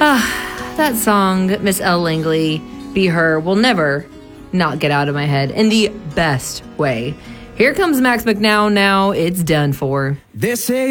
That song, Miss Elle Langley, Be Her, will never not get out of my head in the best way. Here comes Max McNown now. It's done for. They say